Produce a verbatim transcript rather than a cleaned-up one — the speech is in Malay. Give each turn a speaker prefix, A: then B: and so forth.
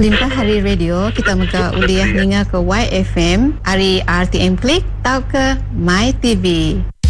A: Limpah hari radio kita muka uliah ninga ke Y F M, hari R T M Klik, tau ke My T V.